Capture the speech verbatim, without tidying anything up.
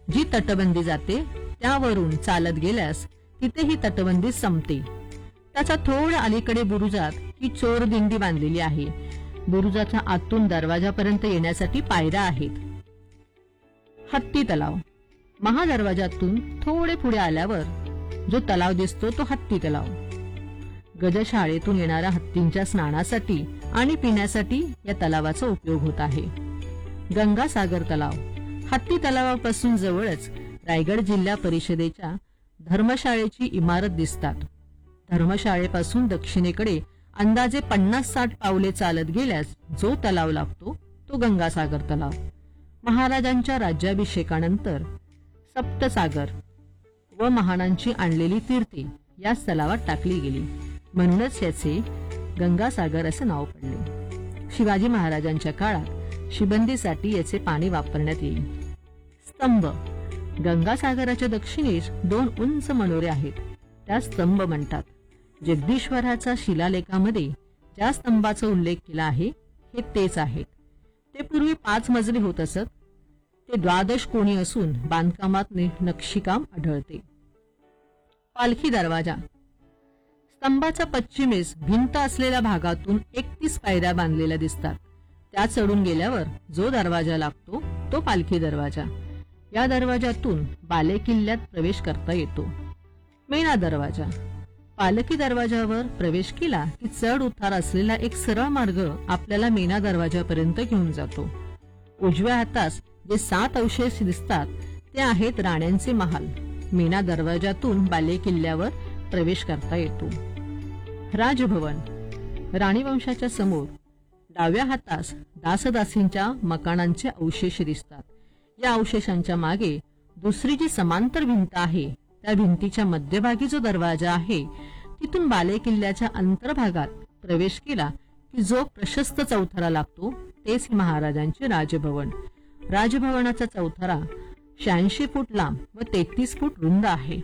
जी तटबंदी जाते त्यावरून चालत गेल्यास तिथे ही तटबंदी संपते. त्याचा थोडा अलीकडे बुरुजात ही चोर दिंडी बांधलेली आहे. बुरुजाच्या आतून दरवाजापर्यंत येण्यासाठी पायऱ्या आहेत. हत्ती तलाव. महादरवाजातून थोडे पुढे आल्यावर जो तलाव दिसतो तो हत्ती तलाव. गजशाळेतून येणाऱ्या हत्तींच्या स्नानासाठी आणि पिण्यासाठी या तलावाचा उपयोग होत आहे. गंगासागर तलाव. हत्ती तलावापासून जवळच रायगड जिल्हा परिषदेच्या धर्मशाळेची इमारत दिसतात. धर्मशाळेपासून दक्षिणेकडे अंदाजे पन्नास साठ पावले चालत गेल्यास जो तलाव लागतो तो गंगासागर तलाव. महाराजांच्या राज्याभिषेकानंतर सप्तसागर व महानांची आणलेली तीर्थे याच तलावात टाकली गेली, म्हणूनच याचे गंगासागर असे नाव पडले. शिवाजी महाराजांच्या काळात शिबंदीसाठी याचे पाणी वापरण्यात येईल. स्तंभ. गंगासागराच्या दक्षिणेस दोन उंच मनोरे आहेत, त्या स्तंभ म्हणतात. जगदीश्वराचा शिलालेखामध्ये ज्या स्तंभाचा उल्लेख केला आहे हे तेच आहेत. ते पूर्वी पाच मजली होत असत. ते द्वादश कोणी असून बांधकामात नक्षीकाम आढळते. पालखी दरवाजा. स्तंभाच्या पश्चिमेस भिंत असलेल्या भागातून एकतीस पायऱ्या बांधलेल्या दिसतात. त्या चढून गेल्यावर जो दरवाजा लागतो तो पालखी दरवाजा. या दरवाजातून बालेकिल्ल्यात प्रवेश करता येतो. मेणा दरवाजा. पालखी दरवाजावर प्रवेश केला की चढ उतार असलेला एक सरळ मार्ग आपल्याला मेणा दरवाजापर्यंत घेऊन जातो. उजव्या हातास जे सात अवशेष दिसतात ते आहेत राण्यांचे महाल. मेणा दरवाजातून बालेकिल्ल्यावर प्रवेश करता येतो. राजभवन. राणी वंशाच्या समोर डाव्या हातास दासदासींच्या मकानांचे अवशेष दिसतात. या अवशेषांच्या मागे दुसरी जी समांतर भिंत आहे त्या भिंतीच्या मध्यभागी जो दरवाजा आहे तिथून बालेकिल्ल्याच्या अंतर्भागात प्रवेश केला की जो प्रशस्त चौथरा लागतो तेच महाराजांचे राजभवन. राजभवनाचा चौथरा शहाऐंशी फूट लांब व तेहतीस फूट रुंद आहे.